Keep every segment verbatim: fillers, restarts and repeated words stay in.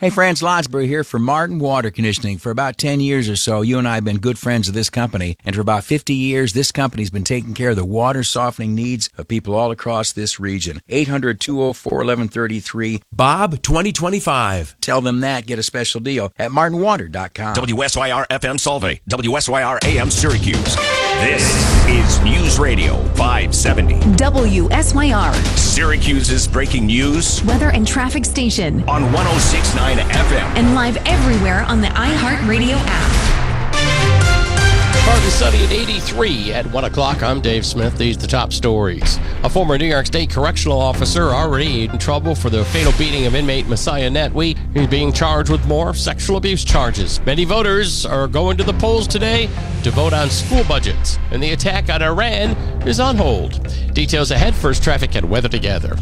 Hey, Franz Lodsberry here for Martin Water Conditioning. For about ten years or so, you and I have been good friends of this company. And for about fifty years, this company's been taking care of the water softening needs of people all across this region. eight hundred, two oh four, eleven thirty-three. Bob twenty twenty-five. Tell them that. Get a special deal at martin water dot com. W S Y R F M Solvay. W S Y R A M Syracuse. This is News Radio five seventy. W S Y R. Syracuse's breaking news. Weather and traffic station. On one oh six point nine F M. And live everywhere on the iHeartRadio app. Partly sunny at eighty-three at one o'clock. I'm Dave Smith. These are the top stories. A former New York State correctional officer already in trouble for the fatal beating of inmate Messiah Netwe. He's being charged with more sexual abuse charges. Many voters are going to the polls today to vote on school budgets. And the attack on Iran is on hold. Details ahead. First, traffic and weather together.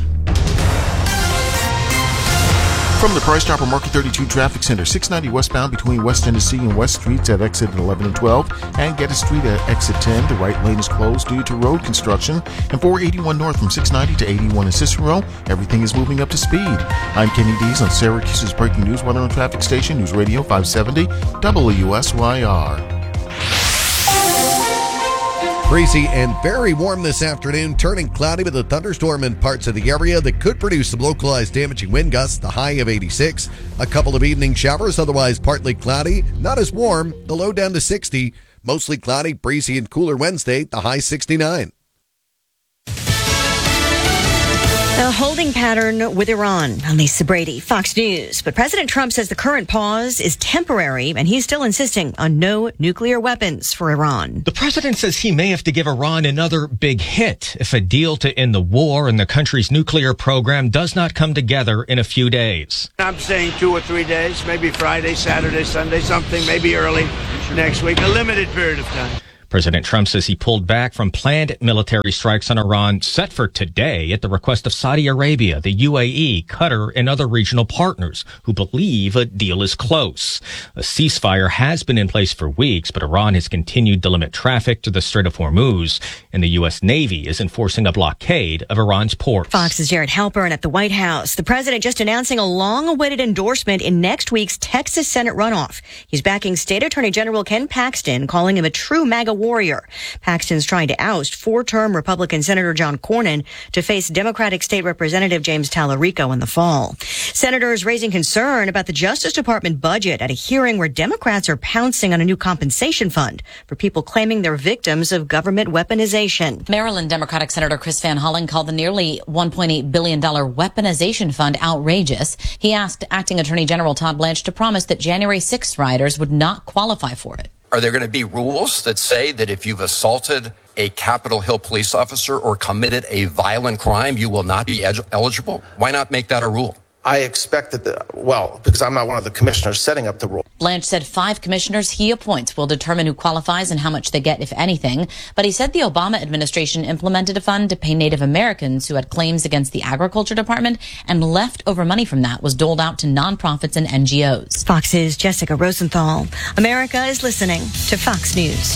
From the Price Chopper Market thirty-two Traffic Center, six ninety westbound between West Tennessee and West Streets at exit eleven and twelve, and Geddes Street at exit ten. The right lane is closed due to road construction. And four eighty-one north from six ninety to eighty-one in Cicero, everything is moving up to speed. I'm Kenny Dees on Syracuse's Breaking News Weather and Traffic Station, News Radio five seventy, W S Y R. Breezy and very warm this afternoon, turning cloudy with a thunderstorm in parts of the area that could produce some localized damaging wind gusts, the high of eighty-six. A couple of evening showers, otherwise partly cloudy, not as warm, the low down to sixty. Mostly cloudy, breezy, and cooler Wednesday, the high sixty-nine. A holding pattern with Iran. I'm Lisa Brady, Fox News. But President Trump says the current pause is temporary, and he's still insisting on no nuclear weapons for Iran. The president says he may have to give Iran another big hit if a deal to end the war and the country's nuclear program does not come together in a few days. I'm saying two or three days, maybe Friday, Saturday, Sunday, something, maybe early next week, a limited period of time. President Trump says he pulled back from planned military strikes on Iran set for today at the request of Saudi Arabia, the U A E, Qatar, and other regional partners who believe a deal is close. A ceasefire has been in place for weeks, but Iran has continued to limit traffic to the Strait of Hormuz, and the U S Navy is enforcing a blockade of Iran's ports. Fox's Jared Halpern at the White House. The president just announcing a long-awaited endorsement in next week's Texas Senate runoff. He's backing State Attorney General Ken Paxton, calling him a true MAGA warrior. Paxton's trying to oust four-term Republican Senator John Cornyn to face Democratic State Representative James Tallarico in the fall. Senators raising concern about the Justice Department budget at a hearing where Democrats are pouncing on a new compensation fund for people claiming they're victims of government weaponization. Maryland Democratic Senator Chris Van Hollen called the nearly one point eight billion dollars weaponization fund outrageous. He asked Acting Attorney General Todd Blanche to promise that January sixth rioters would not qualify for it. Are there going to be rules that say that if you've assaulted a Capitol Hill police officer or committed a violent crime, you will not be ed- eligible? Why not make that a rule? I expect that, the, well, because I'm not one of the commissioners setting up the rule. Blanche said five commissioners he appoints will determine who qualifies and how much they get, if anything. But he said the Obama administration implemented a fund to pay Native Americans who had claims against the Agriculture Department, and leftover money from that was doled out to nonprofits and N G Os. Fox's Jessica Rosenthal. America is listening to Fox News.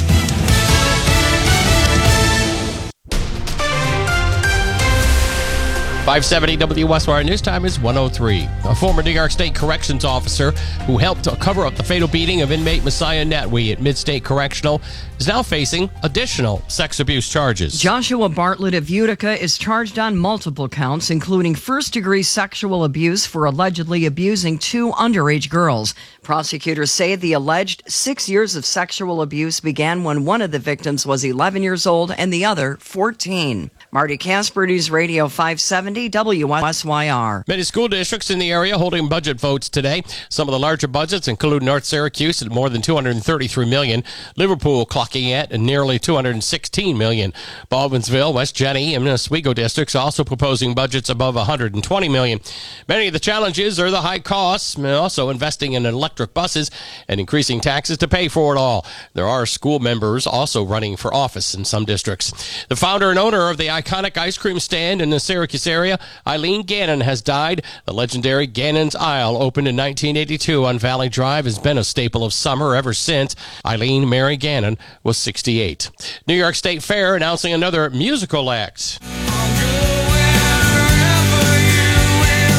five seventy W S Y R News Time is one oh three. A former New York State corrections officer who helped cover up the fatal beating of inmate Messiah Netwe at Mid-State Correctional is now facing additional sex abuse charges. Joshua Bartlett of Utica is charged on multiple counts, including first-degree sexual abuse for allegedly abusing two underage girls. Prosecutors say the alleged six years of sexual abuse began when one of the victims was eleven years old and the other fourteen. Marty Casper, News Radio five seventy W S Y R. Many school districts in the area holding budget votes today. Some of the larger budgets include North Syracuse at more than two hundred thirty-three million dollars, Liverpool clocking at nearly two hundred sixteen million dollars. Baldwinsville, West Jenny, and Oswego districts also proposing budgets above one hundred twenty million dollars. Many of the challenges are the high costs, also investing in electric buses and increasing taxes to pay for it all. There are school members also running for office in some districts. The founder and owner of the iconic ice cream stand in the Syracuse area, Eileen Gannon, has died. The legendary Gannon's Isle opened in nineteen eighty-two on Valley Drive has been a staple of summer ever since. Eileen Mary Gannon was sixty-eight. New York State Fair announcing another musical act.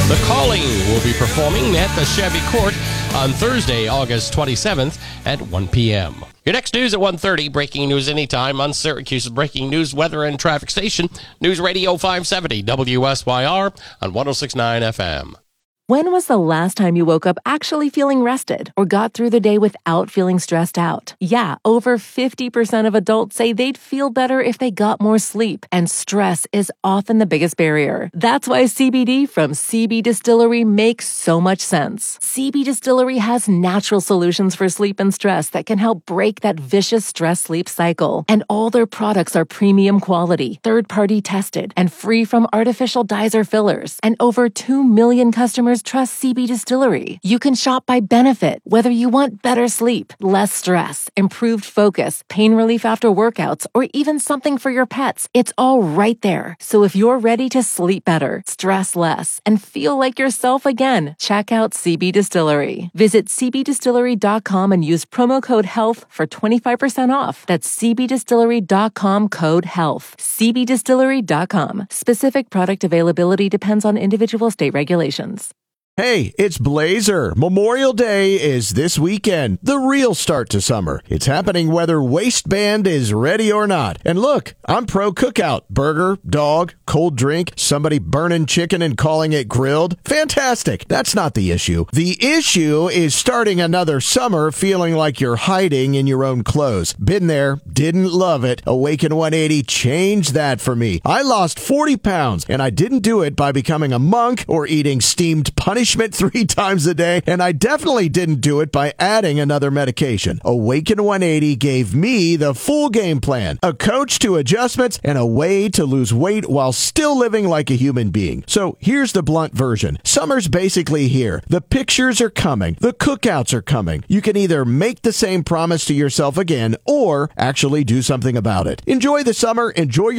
The Calling will be performing at the Chevy Court on Thursday, August twenty-seventh at one p.m. Your next news at one thirty. Breaking news anytime on Syracuse's breaking news, weather, and traffic station. News Radio five seventy W S Y R on one oh six point nine F M. When was the last time you woke up actually feeling rested or got through the day without feeling stressed out? Yeah, over fifty percent of adults say they'd feel better if they got more sleep, and stress is often the biggest barrier. That's why C B D from C B Distillery makes so much sense. C B Distillery has natural solutions for sleep and stress that can help break that vicious stress-sleep cycle. And all their products are premium quality, third-party tested, and free from artificial dyes or fillers. And over two million customers trust C B Distillery. You can shop by benefit, whether you want better sleep, less stress, improved focus, pain relief after workouts, or even something for your pets. It's all right there. So if you're ready to sleep better, stress less, and feel like yourself again, check out C B Distillery. Visit c b distillery dot com and use promo code HEALTH for twenty-five percent off. That's c b distillery dot com code HEALTH. c b distillery dot com. Specific product availability depends on individual state regulations. Hey, it's Blazer. Memorial Day is this weekend, the real start to summer. It's happening whether waistband is ready or not. And look, I'm pro cookout. Burger, dog, cold drink, somebody burning chicken and calling it grilled. Fantastic. That's not the issue. The issue is starting another summer feeling like you're hiding in your own clothes. Been there, didn't love it. Awaken one eighty changed that for me. I lost forty pounds, and I didn't do it by becoming a monk or eating steamed punishment three times a day, and I definitely didn't do it by adding another medication. Awaken one eighty gave me the full game plan, a coach to adjustments, and a way to lose weight while still living like a human being. So here's the blunt version. Summer's basically here. The pictures are coming. The cookouts are coming. You can either make the same promise to yourself again or actually do something about it. Enjoy the summer. Enjoy your